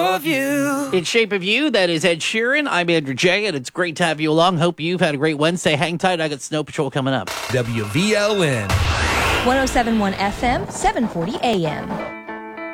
of you. In Shape of You, that is Ed Sheeran. I'm Andrew J, and it's great to have you along. Hope you've had a great Wednesday. Hang tight, I got Snow Patrol coming up. WVLN. 107.1 FM, 740 AM.